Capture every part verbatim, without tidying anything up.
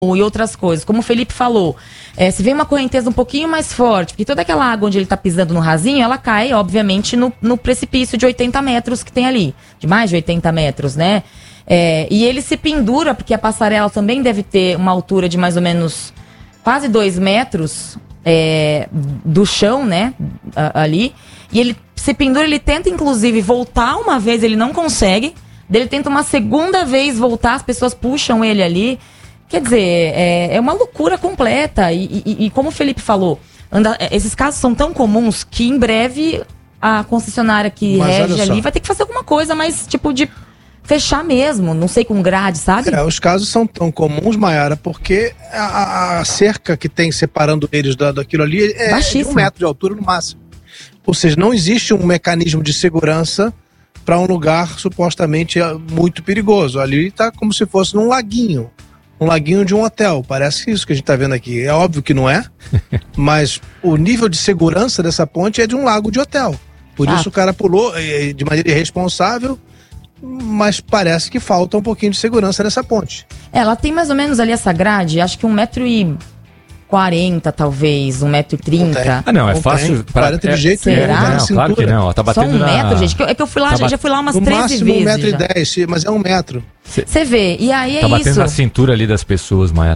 e outras coisas. Como o Felipe falou, é, se vem uma correnteza um pouquinho mais forte, porque toda aquela água onde ele está pisando no rasinho, ela cai, obviamente, no, no precipício de oitenta metros que tem ali, de mais de oitenta metros, né? É, e ele se pendura, porque a passarela também deve ter uma altura de mais ou menos quase dois metros é, do chão, né, ali, e ele se pendura, ele tenta inclusive voltar uma vez, ele não consegue, ele tenta uma segunda vez voltar, as pessoas puxam ele ali. Quer dizer, é, é uma loucura completa. E, e, e como o Felipe falou, anda, esses casos são tão comuns que em breve a concessionária que Mas rege ali vai ter que fazer alguma coisa, mas tipo de fechar mesmo, não sei, com grade, sabe? É, os casos são tão comuns, Mayara, porque a, a cerca que tem separando eles da, daquilo ali é de um metro de altura no máximo. Ou seja, não existe um mecanismo de segurança para um lugar supostamente muito perigoso. Ali está como se fosse num laguinho. Um laguinho de um hotel, parece isso que a gente está vendo aqui. É óbvio que não é, mas o nível de segurança dessa ponte é de um lago de hotel. Por ah. isso o cara pulou de maneira irresponsável, mas parece que falta um pouquinho de segurança nessa ponte. Ela tem mais ou menos ali essa grade, acho que um metro e quarenta, talvez, um metro e trinta. Ah, não, é fácil. Para... quarenta de é, jeito será? Não, claro que não. Tá batendo Só um metro, na... gente. É que eu fui lá, tá já fui lá umas no treze máximo, vezes. um metro e dez, mas é um metro. Você vê, e aí é tá batendo isso. na cintura ali das pessoas, Maia.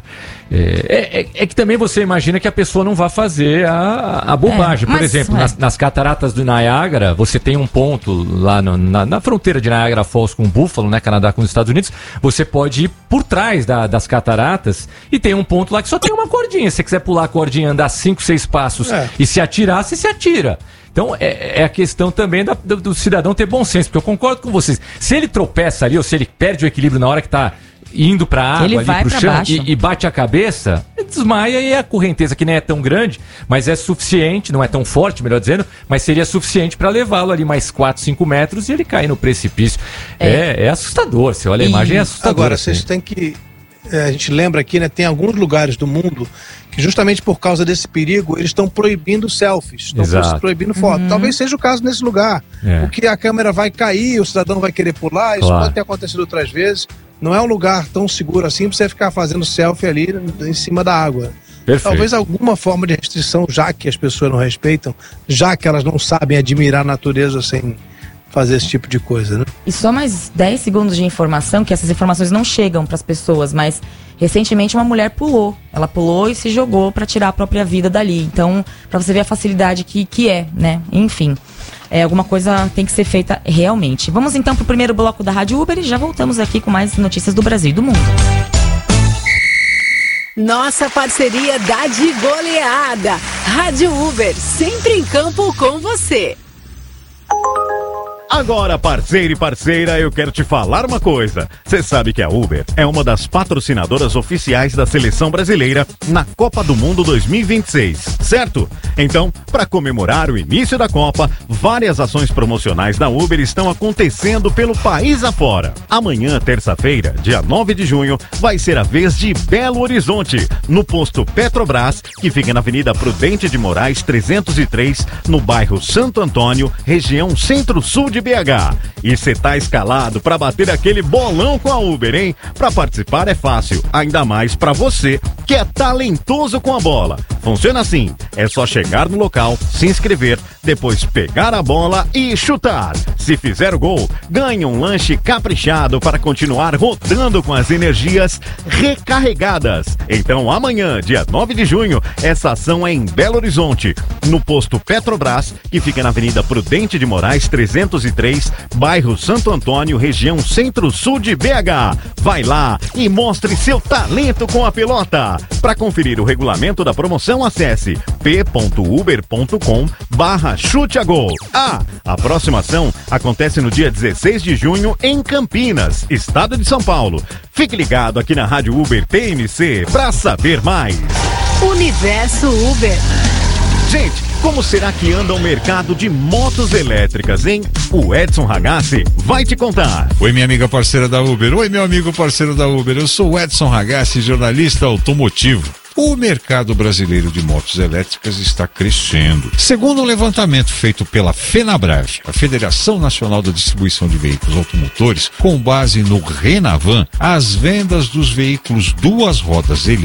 É, é, é que também você imagina que a pessoa não vai fazer a, a bobagem. É, mas, Por exemplo, é. nas, nas cataratas do Niágara, você tem um ponto lá no, na, na fronteira de Niagara Falls com o Buffalo, né, Canadá com os Estados Unidos. Você pode ir por trás da, das cataratas e tem um ponto lá que só tem uma cordinha. Se você quiser pular a cordinha, andar cinco, seis passos é. e se atirar, você se atira. Então, é, é a questão também da, do, do cidadão ter bom senso, porque eu concordo com vocês. Se ele tropeça ali, ou se ele perde o equilíbrio na hora que está indo para a água, ele ali vai pro pra chão, baixo. e, e bate a cabeça, ele desmaia e a correnteza, que nem é tão grande, mas é suficiente, não é tão forte, melhor dizendo, mas seria suficiente para levá-lo ali mais quatro, cinco metros e ele cair no precipício. É, é, é assustador, você olha a e... imagem, é assustador. Agora, assim. vocês têm que... É, a gente lembra aqui, né, tem alguns lugares do mundo que justamente por causa desse perigo eles estão proibindo selfies, estão proibindo fotos. Uhum. Talvez seja o caso nesse lugar, é. porque a câmera vai cair, o cidadão vai querer pular, isso claro. pode ter acontecido outras vezes. Não é um lugar tão seguro assim para você ficar fazendo selfie ali em cima da água. Perfeito. Talvez alguma forma de restrição, já que as pessoas não respeitam, já que elas não sabem admirar a natureza sem fazer esse tipo de coisa, né? E só mais dez segundos de informação, que essas informações não chegam para as pessoas, mas recentemente uma mulher pulou. Ela pulou e se jogou para tirar a própria vida dali. Então, para você ver a facilidade que, que é, né? Enfim, é, alguma coisa tem que ser feita realmente. Vamos então para o primeiro bloco da Rádio Uber e já voltamos aqui com mais notícias do Brasil e do mundo. Nossa parceria dá de goleada. Rádio Uber, sempre em campo com você. Agora, parceiro e parceira, eu quero te falar uma coisa. Você sabe que a Uber é uma das patrocinadoras oficiais da Seleção Brasileira na Copa do Mundo dois mil e vinte e seis, certo? Então, para comemorar o início da Copa, várias ações promocionais da Uber estão acontecendo pelo país afora. Amanhã, terça-feira, dia nove de junho, vai ser a vez de Belo Horizonte, no posto Petrobras, que fica na Avenida Prudente de Moraes trezentos e três, no bairro Santo Antônio, região centro-sul de B H. E você tá escalado para bater aquele bolão com a Uber, hein? Para participar é fácil, ainda mais para você que é talentoso com a bola. Funciona assim, é só chegar no local, se inscrever, depois pegar a bola e chutar. Se fizer o gol, ganha um lanche caprichado para continuar rodando com as energias recarregadas. Então amanhã, dia nove de junho, essa ação é em Belo Horizonte, no posto Petrobras, que fica na Avenida Prudente de Moraes trezentos e três, bairro Santo Antônio, região centro-sul de B H. Vai lá e mostre seu talento com a pelota. Para conferir o regulamento da promoção, acesse p.uber.com barra chute a gol. Ah, a próxima ação acontece no dia dezesseis de junho em Campinas, estado de São Paulo. Fique ligado aqui na Rádio Uber T M C para saber mais. Universo Uber. Gente, como será que anda o mercado de motos elétricas, hein? O Edson Ragazzi vai te contar. Oi, minha amiga parceira da Uber. Oi, meu amigo parceiro da Uber. Eu sou o Edson Ragazzi, jornalista automotivo. o mercado brasileiro de motos elétricas está crescendo. Segundo um levantamento feito pela FenaBRAV, a Federação Nacional da Distribuição de Veículos Automotores, com base no Renavan, as vendas dos veículos duas rodas